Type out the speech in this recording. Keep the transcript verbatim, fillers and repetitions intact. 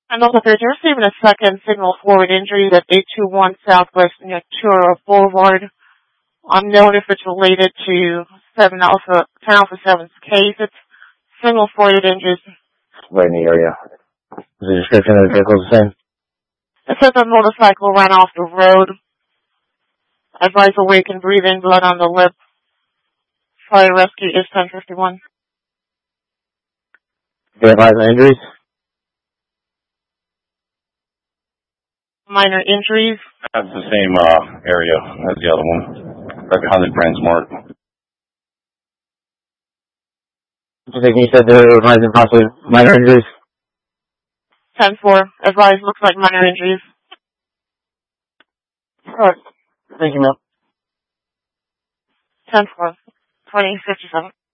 And also, if you're receiving a second signal forward injury at eight two one Southwest Natura Boulevard, unknown if it's related to seven Alpha, ten Alpha seven's case. It's single forward injuries. Right in the area. Is the description of the vehicle the same? It says a motorcycle ran off the road. Advise awakened breathing, blood on the lip. Fire rescue is ten fifty-one. Do you advise on injuries? Minor injuries. That's the same uh, area as the other one, right behind the Grants Mark. You said they're advising possibly minor injuries? ten four. Advise looks like minor injuries. Alright. Thank you, ma'am. ten four. twenty fifty-seven.